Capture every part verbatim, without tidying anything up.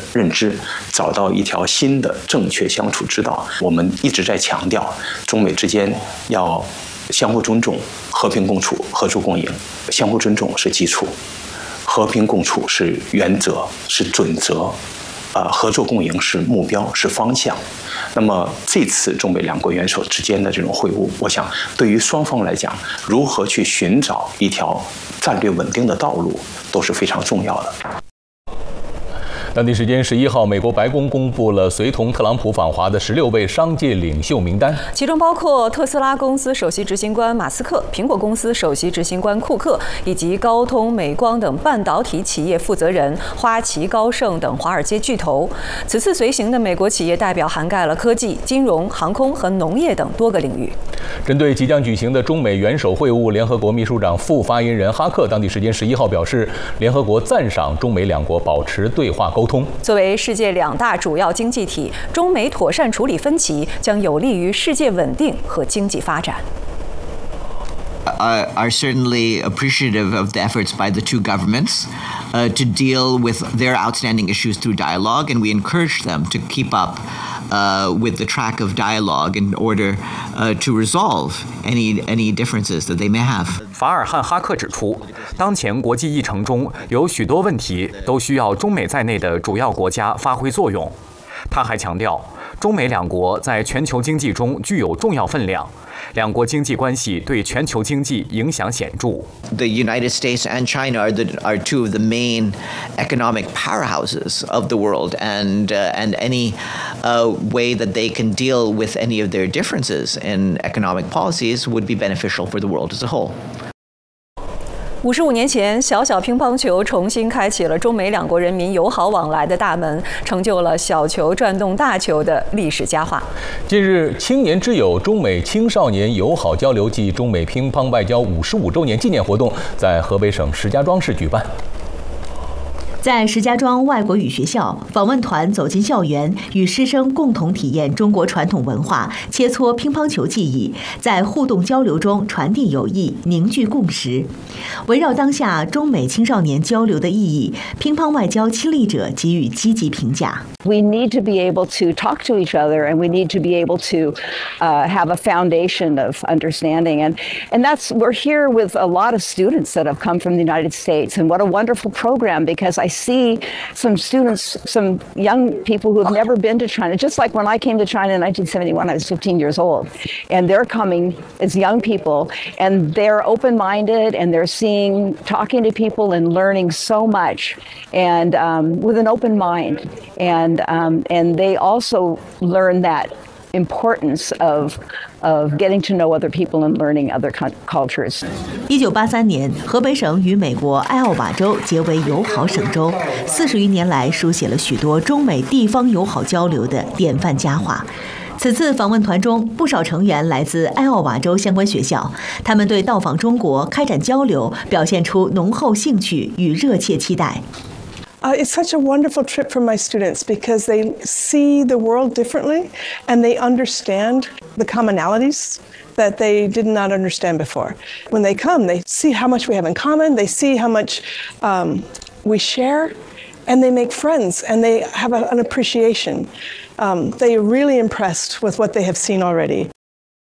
认知，找到一条新的正确相处之道。我们一直在强调，中美之间要相互尊重、和平共处、合作共赢。相互尊重是基础，和平共处是原则、是准则，呃，合作共赢是目标、是方向。那么这次中美两国元首之间的这种会晤，我想对于双方来讲，如何去寻找一条战略稳定的道路，都是非常重要的。 当地时间十一号，美国白宫公布了随同特朗普访华的十六位商界领袖名单， 其中包括特斯拉公司首席执行官马斯克、苹果公司首席执行官库克，以及高通、美光等半导体企业负责人、花旗、高盛等华尔街巨头。此次随行的美国企业代表涵盖了科技、金融、航空和农业等多个领域。 针对即将举行的中美元首会晤，联合国秘书长副发言人哈克当地时间十一号表示，联合国赞赏中美两国保持对话沟通。 作为世界两大主要经济体，中美妥善处理分歧，将有利于世界稳定和经济发展。 Uh, are certainly appreciative of the efforts by the two governments uh, to deal with their outstanding issues through dialogue, and we encourage them to keep up uh, with the track of dialogue in order uh, to resolve any any differences that they may have. 法尔汉哈克指出，当前国际议程中有许多问题都需要中美在内的主要国家发挥作用。他还强调，中美两国在全球经济中具有重要分量。两国经济关系对全球经济影响显著。 The United States and China are the are two of the main economic powerhouses of the world, and uh, and any uh, way that they can deal with any of their differences in economic policies would be beneficial for the world as a whole. 五十五年前，小小乒乓球重新开启了中美两国人民友好往来的大门，成就了小球转动大球的历史佳话。 近日，青年之友中美青少年友好交流暨中美乒乓外交五十五周年纪念活动在河北省石家庄市举办。 在石家庄外国语学校，访问团走进校园，与师生共同体验中国传统文化，切磋乒乓球技艺，在互动交流中传递友谊，凝聚共识。围绕当下中美青少年交流的意义，乒乓外交亲历者给予积极评价。 We need to be able to talk to each other, and we need to be able to uh, have a foundation of understanding. And, and that's, we're here with a lot of students that have come from the United States, and what a wonderful program, because I see some students, some young people who have never been to China, just like when I came to China in nineteen seventy-one, I was fifteen years old, and they're coming as young people, and they're open-minded, and they're seeing, talking to people and learning so much, and um, with an open mind. And um, and they also learn that importance of of getting to know other people and learning other cultures. 一九八三年，河北省与美国艾奥瓦州结为友好省州，四十余年来书写了许多中美地方友好交流的典范佳话。此次访问团中，不少成员来自艾奥瓦州相关学校，他们对到访中国、开展交流表现出浓厚兴趣与热切期待。 Uh, it's such a wonderful trip for my students because they see the world differently and they understand the commonalities that they did not understand before. When they come, they see how much we have in common, they see how much um, we share, and they make friends and they have a, an appreciation. Um, they are really impressed with what they have seen already.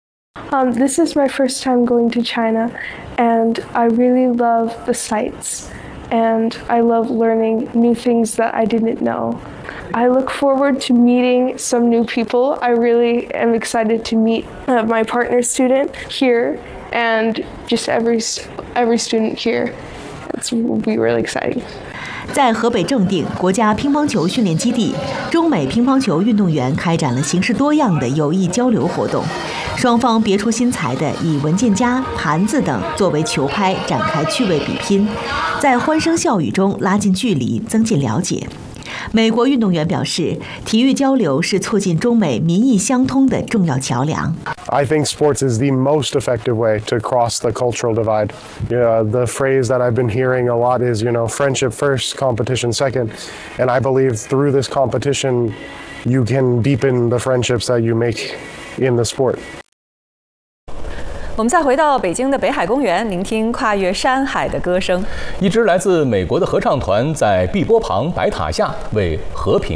Um, this is my first time going to China, and I really love the sights. And I love learning new things that I didn't know. I look forward to meeting some new people. I really am excited to meet uh, my partner student here and just every every student here. It will be really exciting. 在河北正定国家乒乓球训练基地，中美乒乓球运动员开展了形式多样的友谊交流活动。双方别出心裁地以文件夹、盘子等作为球拍展开趣味比拼，在欢声笑语中拉近距离，增进了解。美国运动员表示，体育交流是促进中美民意相通的重要桥梁。 I think sports is the most effective way to cross the cultural divide. Yeah, the phrase that I've been hearing a lot is, you know, friendship first, competition second. And I believe through this competition, you can deepen the friendships that you make in the sport. 我们再回到北京的北海公园，聆听跨越山海的歌声。 一支来自美国的合唱团在碧波旁白塔下为和平